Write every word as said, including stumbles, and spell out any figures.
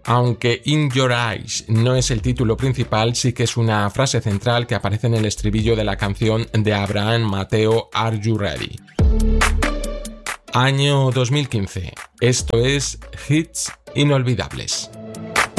Aunque In Your Eyes no es el título principal, sí que es una frase central que aparece en el estribillo de la canción de Abraham Mateo, Are You Ready? Año dos mil quince. Esto es Hits Inolvidables.